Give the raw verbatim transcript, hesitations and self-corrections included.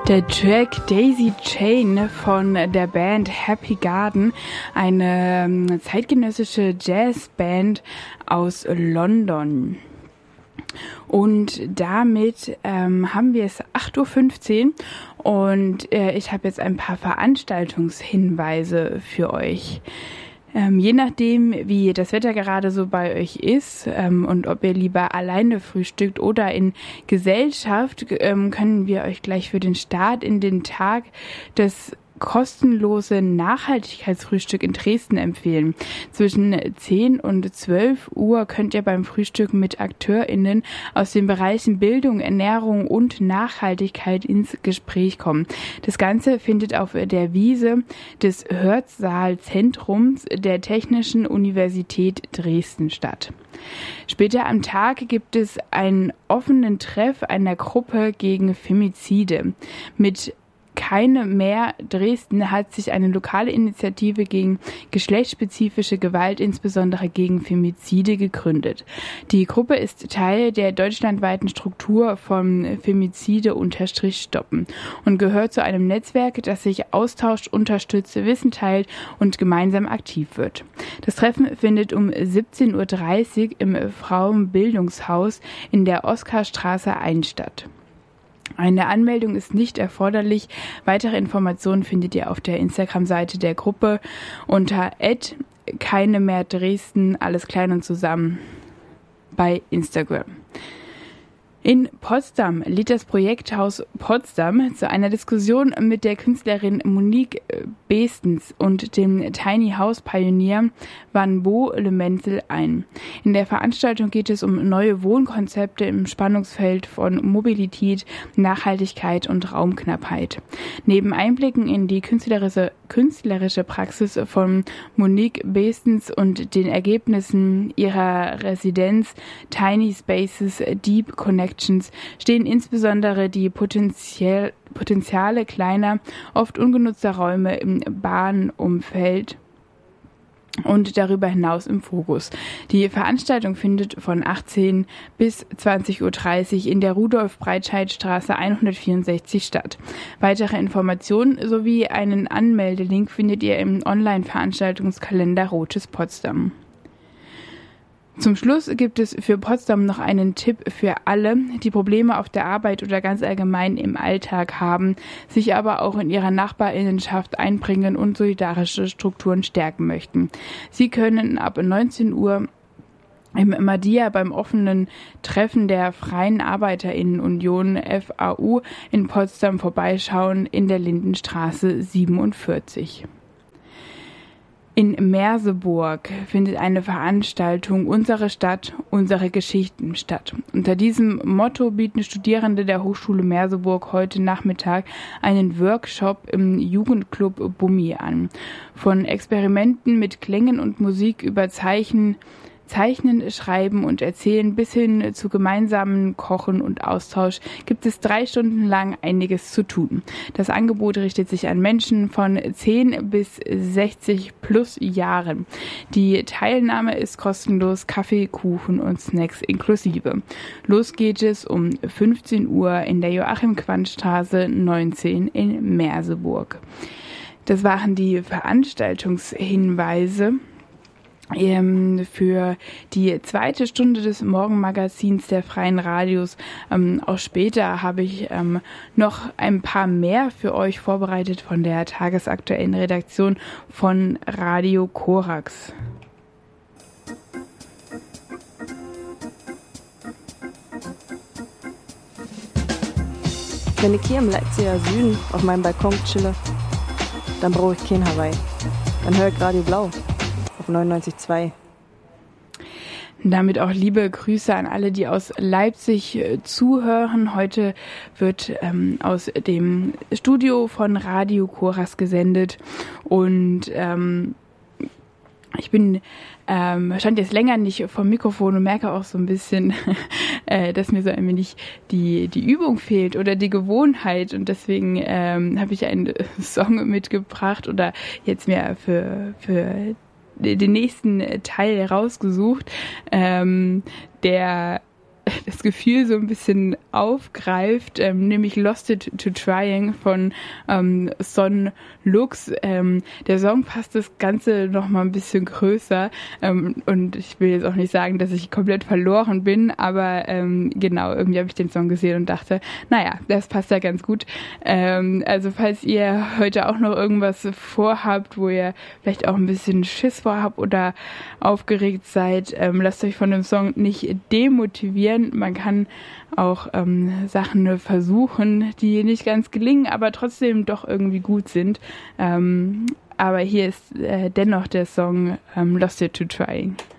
Der Track Daisy Chain von der Band Happy Garden, eine zeitgenössische Jazzband aus London. Und damit ähm, haben wir es acht Uhr fünfzehn und äh, ich habe jetzt ein paar Veranstaltungshinweise für euch. Ähm, je nachdem, wie das Wetter gerade so bei euch ist ähm, und ob ihr lieber alleine frühstückt oder in Gesellschaft, ähm, können wir euch gleich für den Start in den Tag das kostenlose Nachhaltigkeitsfrühstück in Dresden empfehlen. Zwischen zehn und zwölf Uhr könnt ihr beim Frühstück mit AkteurInnen aus den Bereichen Bildung, Ernährung und Nachhaltigkeit ins Gespräch kommen. Das Ganze findet auf der Wiese des Hörsaal-Zentrums der Technischen Universität Dresden statt. Später am Tag gibt es einen offenen Treff einer Gruppe gegen Femizide. Mit Keine mehr Dresden hat sich eine lokale Initiative gegen geschlechtsspezifische Gewalt, insbesondere gegen Femizide, gegründet. Die Gruppe ist Teil der deutschlandweiten Struktur von Femizide-Stoppen und gehört zu einem Netzwerk, das sich austauscht, unterstützt, Wissen teilt und gemeinsam aktiv wird. Das Treffen findet um siebzehn Uhr dreißig im Frauenbildungshaus in der Oskarstraße eins statt. Eine Anmeldung ist nicht erforderlich. Weitere Informationen findet ihr auf der Instagram-Seite der Gruppe unter at keine mehr Dresden, alles klein und zusammen, bei Instagram. In Potsdam lädt das Projekthaus Potsdam zu einer Diskussion mit der Künstlerin Monique Beestens und dem Tiny House Pionier Van Bo Le Menzel ein. In der Veranstaltung geht es um neue Wohnkonzepte im Spannungsfeld von Mobilität, Nachhaltigkeit und Raumknappheit. Neben Einblicken in die künstlerische, künstlerische Praxis von Monique Beestens und den Ergebnissen ihrer Residenz Tiny Spaces Deep Connections stehen insbesondere die Potenzial, Potenziale kleiner, oft ungenutzter Räume im Bahnumfeld und darüber hinaus im Fokus. Die Veranstaltung findet von achtzehn bis zwanzig Uhr dreißig in der Rudolf-Breitscheid-Straße hundertvierundsechzig statt. Weitere Informationen sowie einen Anmeldelink findet ihr im Online-Veranstaltungskalender Rotes Potsdam. Zum Schluss gibt es für Potsdam noch einen Tipp für alle, die Probleme auf der Arbeit oder ganz allgemein im Alltag haben, sich aber auch in ihrer Nachbarinnenschaft einbringen und solidarische Strukturen stärken möchten. Sie können ab neunzehn Uhr im Madia beim offenen Treffen der Freien ArbeiterInnen-Union F A U in Potsdam vorbeischauen in der Lindenstraße siebenundvierzig. In Merseburg findet eine Veranstaltung Unsere Stadt, unsere Geschichten statt. Unter diesem Motto bieten Studierende der Hochschule Merseburg heute Nachmittag einen Workshop im Jugendclub Bummi an. Von Experimenten mit Klängen und Musik über Zeichen, Zeichnen, Schreiben und Erzählen bis hin zu gemeinsamen Kochen und Austausch gibt es drei Stunden lang einiges zu tun. Das Angebot richtet sich an Menschen von zehn bis sechzig plus Jahren. Die Teilnahme ist kostenlos, Kaffee, Kuchen und Snacks inklusive. Los geht es um fünfzehn Uhr in der Joachim-Quandt-Straße neunzehn in Merseburg. Das waren die Veranstaltungshinweise für die zweite Stunde des Morgenmagazins der Freien Radios. Ähm, auch später habe ich ähm, noch ein paar mehr für euch vorbereitet von der tagesaktuellen Redaktion von Radio Korax. Wenn ich hier im Leipziger Süden auf meinem Balkon chille, dann brauche ich kein Hawaii. Dann höre ich Radio Blau auf neunundneunzig Komma zwei. Damit auch liebe Grüße an alle, die aus Leipzig äh, zuhören. Heute wird ähm, aus dem Studio von Radio Korax gesendet und ähm, ich bin ähm, stand jetzt länger nicht vom Mikrofon und merke auch so ein bisschen, äh, dass mir so ein wenig die die Übung fehlt oder die Gewohnheit und deswegen ähm, habe ich einen Song mitgebracht oder jetzt mir für für den nächsten Teil rausgesucht, ähm, der das Gefühl so ein bisschen aufgreift, ähm, nämlich Lost It to Trying von ähm, Son Lux. Ähm, der Song fasst das Ganze noch mal ein bisschen größer ähm, und ich will jetzt auch nicht sagen, dass ich komplett verloren bin, aber ähm, genau, irgendwie habe ich den Song gesehen und dachte, naja, das passt ja ganz gut. Ähm, also falls ihr heute auch noch irgendwas vorhabt, wo ihr vielleicht auch ein bisschen Schiss vorhabt oder aufgeregt seid, ähm, lasst euch von dem Song nicht demotivieren. Man kann auch ähm, Sachen versuchen, die nicht ganz gelingen, aber trotzdem doch irgendwie gut sind. Ähm, aber hier ist äh, dennoch der Song ähm, Lost It to Trying.